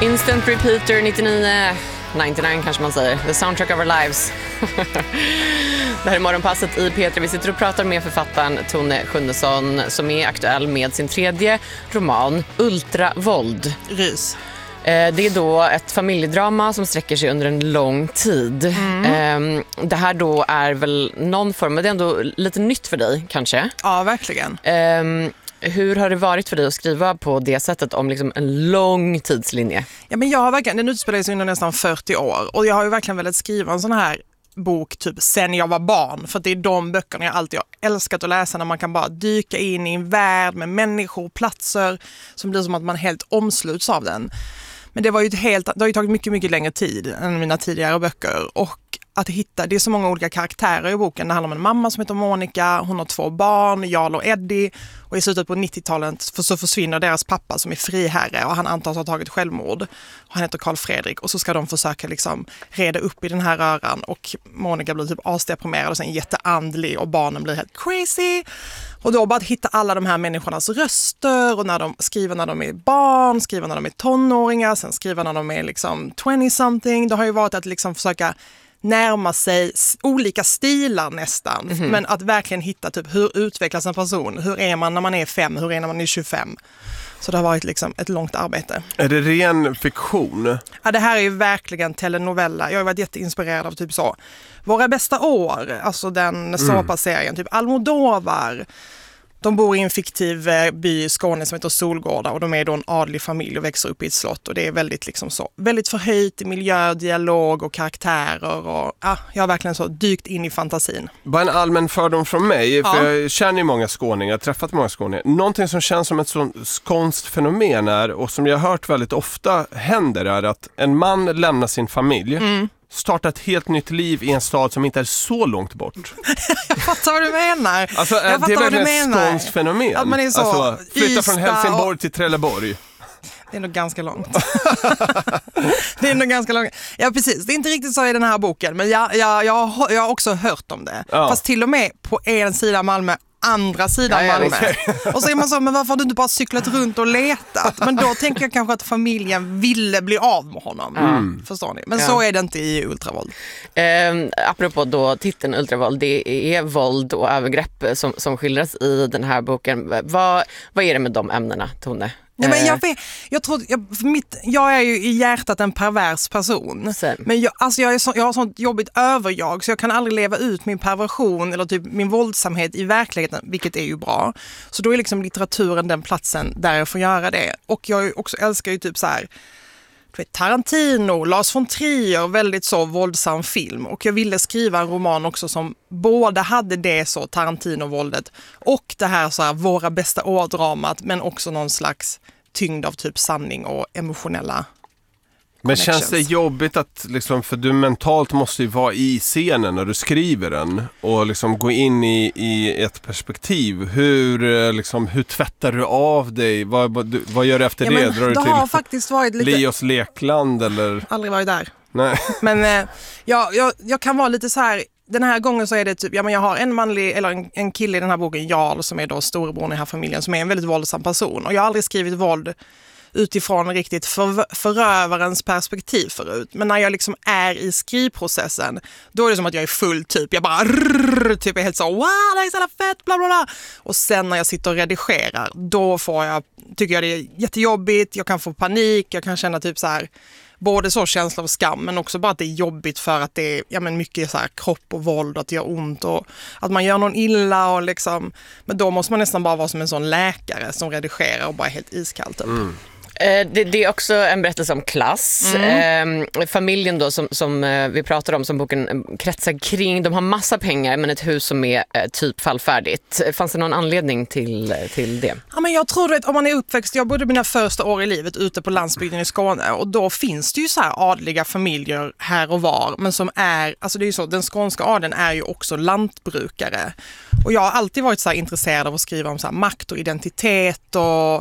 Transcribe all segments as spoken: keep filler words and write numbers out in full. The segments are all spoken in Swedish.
Instant Repeater nittionio, nittionio kanske man säger. The soundtrack of our lives. Det här är Morgonpasset i P tre. Vi sitter och pratar med författaren Tone Schunnesson som är aktuell med sin tredje roman Ultravåld. Rys. Det är då ett familjedrama som sträcker sig under en lång tid. Mm. Det här då är väl någon form, men det är ändå lite nytt för dig kanske. Ja, verkligen. Hur har det varit för dig att skriva på det sättet om liksom en lång tidslinje? Ja, men jag har verkligen, den utspelar sig under nästan fyrtio år och jag har ju verkligen velat skriva en sån här bok typ sen jag var barn, för att det är de böckerna jag alltid har älskat att läsa, när man kan bara dyka in i en värld med människor och platser som blir som att man helt omsluts av den. Men det var ju ett helt, det har ju tagit mycket, mycket längre tid än mina tidigare böcker, och att hitta, det är så många olika karaktärer i boken. Det handlar om en mamma som heter Monica, hon har två barn, Jarl och Eddie, och i slutet på nittiotalet för så försvinner deras pappa som är friherre och han antas ha tagit självmord. Han heter Carl Fredrik, och så ska de försöka liksom reda upp i den här röran, och Monica blir typ asdeprimerad och sen jätteandlig och barnen blir helt crazy. Och då bara att hitta alla de här människornas röster, och när de skriver när de är barn, skriver när de är tonåringar, sen skriver när de är liksom twenty-something. Det har ju varit att liksom försöka närma sig olika stilar nästan. Mm-hmm. Men att verkligen hitta typ hur utvecklas en person? Hur är man när man är fem? Hur är när man är tjugofem? Så det har varit liksom ett långt arbete. Är det ren fiktion? Ja, det här är ju verkligen telenovella. Jag har varit jätteinspirerad av typ så Våra bästa år, alltså den såpaserien, typ Almodovar. De bor i en fiktiv by i Skåne som heter Solgårda, och de är då en adlig familj och växer upp i ett slott, och det är väldigt liksom så väldigt förhöjt i miljö, dialog och karaktärer, och ja, jag har verkligen så dykt in i fantasin. Bara en allmän fördom från mig, för ja. Jag känner ju många skåningar, jag har träffat många skåningar. Någonting som känns som ett sånt skånskt fenomen är, och som jag har hört väldigt ofta händer, är att en man lämnar sin familj, mm. starta ett helt nytt liv i en stad som inte är så långt bort. Jag fattar vad du menar. Alltså, jag det är verkligen ett skånskt fenomen. Att man är så, alltså, flytta Ystad från Helsingborg och... till Trelleborg. Det är nog ganska långt. Det är nog ganska långt. Ja, precis. Det är inte riktigt så i den här boken, men jag, jag, jag, har, jag har också hört om det. Ja. Fast till och med på en sida Malmö, andra sidan ja, Malmö. Okay. Och så är man så, men varför har du inte bara cyklat runt och letat? Men då tänker jag kanske att familjen ville bli av med honom. Mm. Förstår ni? Men ja. Så är det inte i Ultravåld. Eh, apropå då titeln Ultravåld, det är våld och övergrepp som, som skildras i den här boken. Vad, vad är det med de ämnena, Tone? Nej, men jag, vet, jag, tror, jag, mitt, jag är ju i hjärtat en pervers person. Sen. Men jag, alltså jag, är så, jag har sånt jobbigt överjag, så jag kan aldrig leva ut min perversion eller typ min våldsamhet i verkligheten, vilket är ju bra. Så då är liksom litteraturen den platsen där jag får göra det. Och jag också älskar ju typ så här Tarantino, Lars von Trier, väldigt så våldsam film. Och jag ville skriva en roman också som både hade det så Tarantino-våldet och det här så här våra bästa år-dramat, men också någon slags tyngd av typ sanning och emotionella Men känns det jobbigt att liksom, för du mentalt måste ju vara i scenen när du skriver den och liksom gå in i, i ett perspektiv. Hur, liksom, hur tvättar du av dig? Vad, vad, vad gör du efter ja, det? Drar du det till har faktiskt varit lite... Leos lekland eller? Aldrig varit där. Nej. Men eh, jag, jag, jag kan vara lite så här. Den här gången så är det typ, ja men jag har en manlig eller en, en kille i den här boken, Jarl, som är då storebror i den här familjen, som är en väldigt våldsam person. Och jag har aldrig skrivit våld utifrån riktigt för, förövarens perspektiv förut. Men när jag liksom är i skrivprocessen, då är det som att jag är full typ. Jag bara rrr, typ är helt så, wow, det är så jävla fett, bla bla bla. Och sen när jag sitter och redigerar, då får jag, tycker jag det är jättejobbigt, jag kan få panik, jag kan känna typ så här, både så känsla av skam, men också bara att det är jobbigt för att det är ja, men mycket så här kropp och våld, att det gör ont och att man gör någon illa och liksom, men då måste man nästan bara vara som en sån läkare som redigerar och bara är helt iskall typ. Mm. Det, det är också en berättelse om klass. Mm. Eh, familjen då som, som vi pratar om, som boken kretsar kring, de har massa pengar men ett hus som är eh, typ fallfärdigt. Fanns det någon anledning till, till det? Ja, men jag tror att om man är uppväxt, jag bodde mina första år i livet ute på landsbygden i Skåne, och då finns det ju så här adliga familjer här och var, men som är, alltså det är ju så, den skånska adeln är ju också lantbrukare. Och jag har alltid varit så här intresserad av att skriva om så här makt och identitet och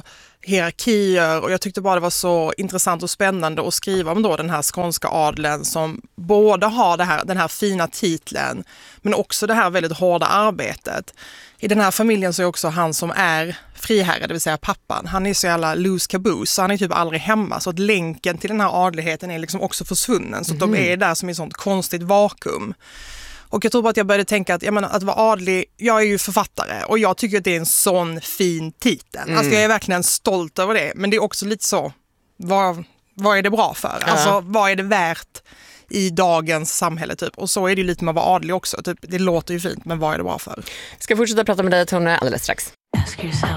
hierarkier, och jag tyckte bara det var så intressant och spännande att skriva om då den här skånska adeln som både har det här, den här fina titeln men också det här väldigt hårda arbetet. I den här familjen så är också han som är friherre, det vill säga pappan. Han är så jävla loose caboose, så han är typ aldrig hemma. Så att länken till den här adligheten är liksom också försvunnen. Så att mm. de är där som i ett sånt konstigt vakuum. Och jag tror bara att jag började tänka att, jag menar, att vara adlig, jag är ju författare och jag tycker att det är en sån fin titel. Mm. Alltså jag är verkligen stolt över det. Men det är också lite så, vad, vad är det bra för? Ja. Alltså vad är det värt i dagens samhälle typ? Och så är det ju lite med att vara adlig också. Typ, det låter ju fint, men vad är det bra för? Ska fortsätta prata med dig, Tone, alldeles strax.